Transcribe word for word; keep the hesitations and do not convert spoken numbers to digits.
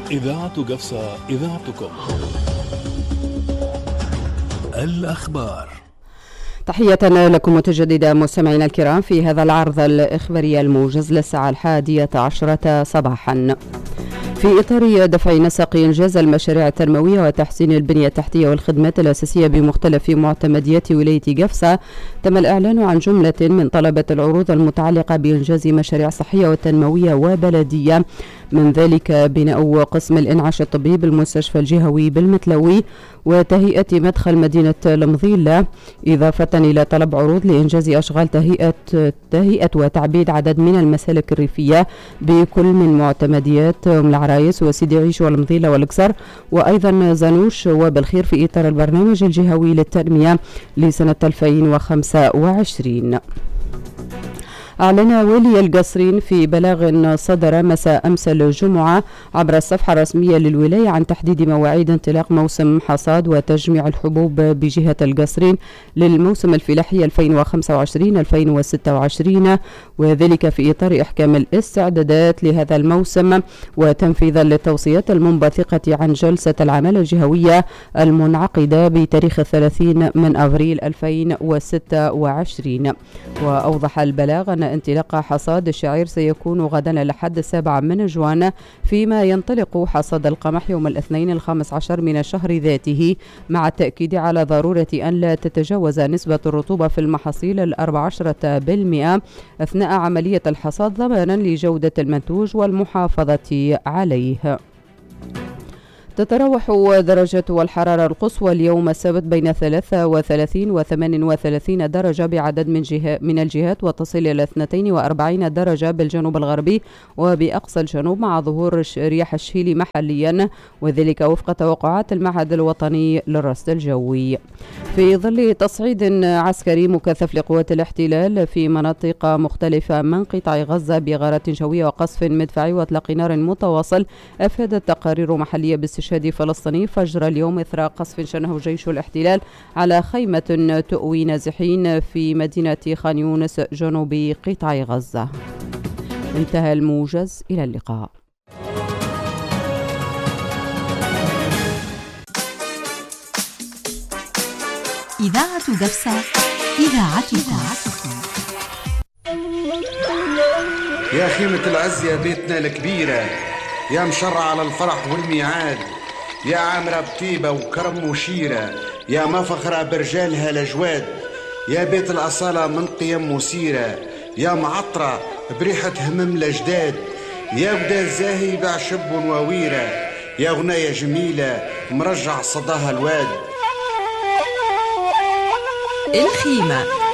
إذاعة قفصة، إذاعتكم. الأخبار. تحية لكم متجددا مستمعينا الكرام في هذا العرض الإخباري الموجز للساعة الحادية عشرة صباحا. في إطار دفع نسق إنجاز المشاريع التنموية وتحسين البنية التحتية والخدمات الأساسية بمختلف معتمديات ولاية قفصة، تم الإعلان عن جملة من طلبة العروض المتعلقة بإنجاز مشاريع صحية وتنموية وبلدية، من ذلك بناء قسم الإنعاش الطبي بالمستشفى الجهوي بالمتلوي وتهيئة مدخل مدينة المضيلة، إضافة إلى طلب عروض لإنجاز أشغال تهيئة تهيئة وتعبيد عدد من المسالك الريفية بكل من معتمديات أم العرايس وسيدي عيش والمضيلة والقصر وأيضا زانوش وبالخير في إطار البرنامج الجهوي للتنمية لسنة ألفين وخمسة وعشرين. أعلن والي القصرين في بلاغ صدر مساء أمس الجمعة عبر الصفحة الرسمية للولاية عن تحديد مواعيد انطلاق موسم حصاد وتجميع الحبوب بجهة القصرين للموسم الفلاحي ألفين وخمسة وعشرين ألفين وستة وعشرين، وذلك في إطار إحكام الاستعدادات لهذا الموسم وتنفيذا للتوصيات المنبثقة عن جلسة العمل الجهوية المنعقدة بتاريخ الثلاثين من أبريل ألفين وستة وعشرين. وأوضح البلاغ أن انطلاق حصاد الشعير سيكون غدا لحد السابع من جوان، فيما ينطلق حصاد القمح يوم الاثنين الخامس عشر من الشهر ذاته، مع التأكيد على ضرورة أن لا تتجاوز نسبة الرطوبة في المحاصيل الأربع عشرة بالمئة أثناء عملية الحصاد ضمانا لجودة المنتوج والمحافظة عليه. تتراوح درجة الحرارة القصوى اليوم السبت بين ثلاثة وثلاثين وثمان وثلاثين درجة بعدد من, جهة من الجهات، وتصل إلى اثنتين وأربعين درجة بالجنوب الغربي وبأقصى الجنوب، مع ظهور رياح الشيل محليا، وذلك وفق توقعات المعهد الوطني للرصد الجوي. في ظل تصعيد عسكري مكثف لقوات الاحتلال في مناطق مختلفة من قطاع غزة بغارات جوية وقصف مدفعي وإطلاق نار متواصل، أفادت تقارير محلية باستشهاد فلسطيني فجر اليوم إثر قصف شنه جيش الاحتلال على خيمة تؤوي نازحين في مدينة خان يونس جنوب قطاع غزة. انتهى الموجز، إلى اللقاء. إذاعة قفصة، إذاعتكم. يا خيمة العز يا بيتنا الكبيرة، يا مشرع على الفرح والميعاد، يا عامرة بطيبة وكرم وشيرة، يا مفخرة برجالها لجواد، يا بيت الأصالة من قيم وسيرة، يا معطرة بريحة همم لجداد، يا ودا الزاهي بعشب وويرة، يا غناية جميلة مرجع صداها الواد. الخيمة